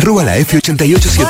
@la F887.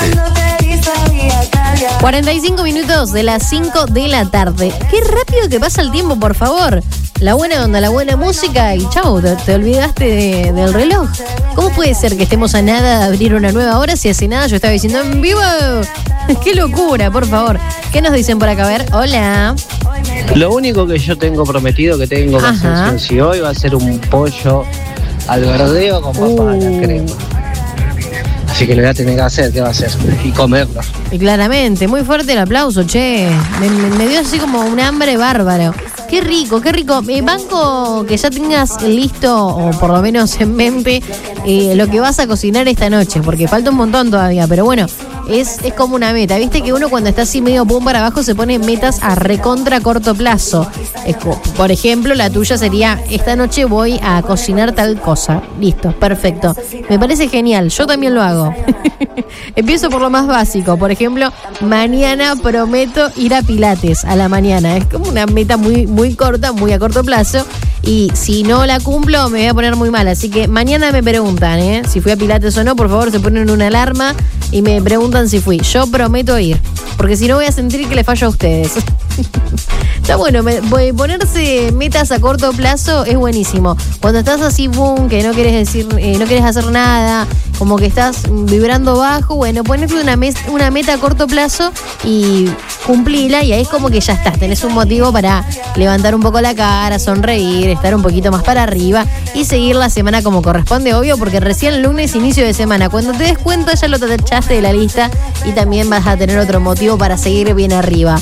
45 minutos de las 5 de la tarde. Qué rápido que pasa el tiempo, por favor. La buena onda, la buena música y chau, te olvidaste del reloj. ¿Cómo puede ser que estemos a nada de abrir una nueva hora si hace nada yo estaba diciendo en vivo? ¡Qué locura, por favor! ¿Qué nos dicen por acá? A ver, hola. Lo único que yo tengo prometido que tengo que hacer si hoy va a ser un pollo al verdeo con papa a la crema. Así que lo voy a tener que hacer, ¿qué va a hacer? Y comerlo. Y claramente, muy fuerte el aplauso, che. Me dio así como un hambre bárbaro. Qué rico, qué rico. Banco que ya tengas listo, o por lo menos en mente, lo que vas a cocinar esta noche, porque falta un montón todavía, pero bueno, es como una meta. Viste que uno cuando está así medio pum para abajo se pone metas a recontra corto plazo. Por ejemplo, la tuya sería, esta noche voy a cocinar tal cosa. Listo, perfecto. Me parece genial, yo también lo hago. Empiezo por lo más básico. Por ejemplo, mañana prometo ir a Pilates a la mañana. Es como una meta muy corta, muy a corto plazo. Y si no la cumplo, me voy a poner muy mal. Así que mañana me preguntan, si fui a Pilates o no. Por favor, se ponen una alarma y me preguntan si fui. Yo prometo ir, porque si no voy a sentir que le fallo a ustedes. Está bueno, ponerse metas a corto plazo es buenísimo. Cuando estás así, boom, que no quieres hacer nada, como que estás vibrando bajo, bueno, ponerte una meta a corto plazo y cumplirla, y ahí es como que ya estás, tenés un motivo para levantar un poco la cara, sonreír, estar un poquito más para arriba y seguir la semana como corresponde, obvio, porque recién el lunes, inicio de semana, cuando te des cuenta ya lo tachaste de la lista y también vas a tener otro motivo para seguir bien arriba.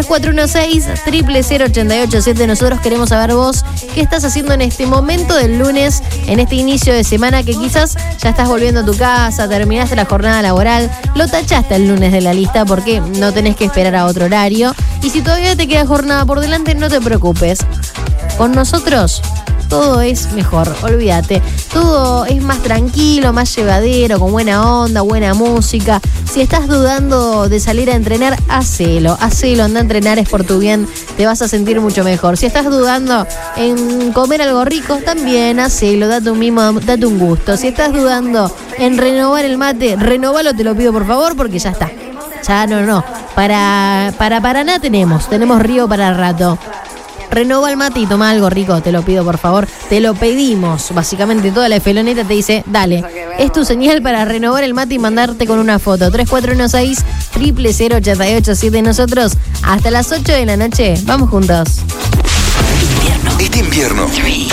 3416-000887. Nosotros queremos saber vos qué estás haciendo en este momento del lunes, en este inicio de semana, que quizás ya estás volviendo a tu casa, terminaste la jornada laboral, lo tachaste el lunes de la lista porque no tenés que esperar a otro horario. Y si todavía te queda jornada por delante, no te preocupes. Con nosotros todo es mejor, olvídate. Todo es más tranquilo, más llevadero, con buena onda, buena música. Si estás dudando de salir a entrenar, hacelo, anda a entrenar, es por tu bien, te vas a sentir mucho mejor. Si estás dudando en comer algo rico, también hacelo, date un mimo, date un gusto. Si estás dudando en renovar el mate, renovalo, te lo pido por favor, porque ya está. Ya no. Para nada tenemos río para el rato. Renova el mate y toma algo rico, te lo pido por favor, te lo pedimos. Básicamente toda la feloneta te dice, dale, es tu señal para renovar el mate y mandarte con una foto. 3416-000887. Nosotros hasta las 8 de la noche, vamos juntos. Este invierno,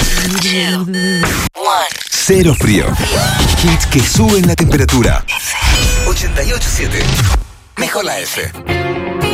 0 frío. Hits que suben la temperatura. 88.7. Mejor la F.